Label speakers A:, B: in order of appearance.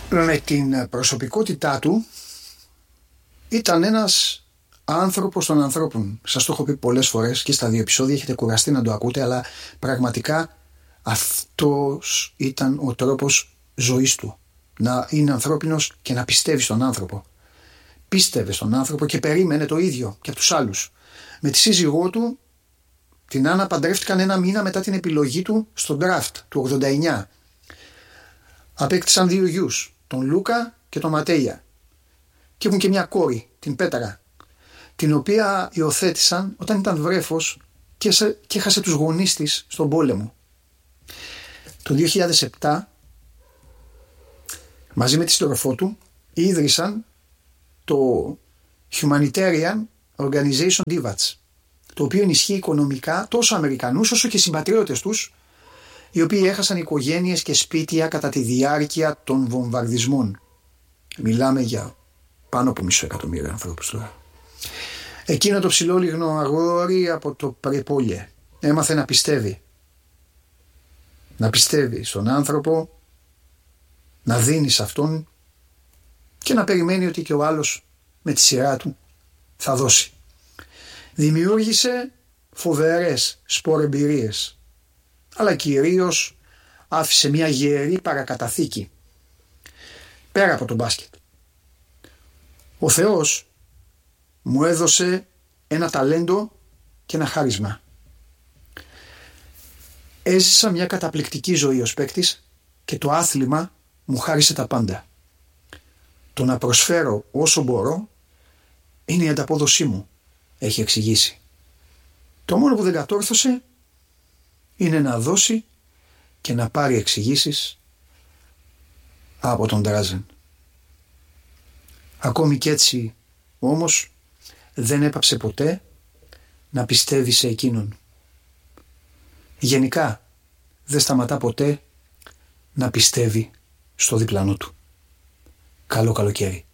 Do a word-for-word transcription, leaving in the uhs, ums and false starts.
A: Με την προσωπικότητά του ήταν ένας άνθρωπος των ανθρώπων. Σας το έχω πει πολλές φορές και στα δύο επεισόδια, έχετε κουραστεί να το ακούτε, αλλά πραγματικά αυτός ήταν ο τρόπος ζωής του. Να είναι ανθρώπινος και να πιστεύει στον άνθρωπο. Πίστευε στον άνθρωπο και περίμενε το ίδιο και από τους άλλους. Με τη σύζυγό του, την Άννα, παντρεύτηκαν ένα μήνα μετά την επιλογή του στο draft του ογδόντα εννιά. Απέκτησαν δύο γιους, τον Λούκα και τον Ματέια. Και έχουν και μια κόρη, την Πέτρα, την οποία υιοθέτησαν όταν ήταν βρέφος και, σε, και έχασε τους γονείς της στον πόλεμο. Το δύο χιλιάδες επτά, μαζί με τη σύντροφό του, ίδρυσαν το Humanitarian Organization Divats, το οποίο ενισχύει οικονομικά τόσο Αμερικανούς όσο και συμπατριώτες τους, οι οποίοι έχασαν οικογένειες και σπίτια κατά τη διάρκεια των βομβαρδισμών. Μιλάμε για πάνω από μισό εκατομμύριο ανθρώπους τώρα. Εκείνο το ψηλόλιγνο αγόρι από το Πρεπόλιε έμαθε να πιστεύει. Να πιστεύει στον άνθρωπο, να δίνει σε αυτόν και να περιμένει ότι και ο άλλος με τη σειρά του θα δώσει. Δημιούργησε φοβερές σπορεμπειρίες, αλλά κυρίως άφησε μια γερή παρακαταθήκη πέρα από το μπάσκετ. Ο Θεός μου έδωσε ένα ταλέντο και ένα χάρισμα. Έζησα μια καταπληκτική ζωή ως παίκτης και το άθλημα μου χάρισε τα πάντα. Το να προσφέρω όσο μπορώ είναι η ανταπόδοσή μου, έχει εξηγήσει. Το μόνο που δεν κατόρθωσε είναι να δώσει και να πάρει εξηγήσεις από τον Ντράζεν. Ακόμη κι έτσι όμως δεν έπαψε ποτέ να πιστεύει σε εκείνον. Γενικά δεν σταματά ποτέ να πιστεύει στο διπλανό του. Καλό καλοκαίρι.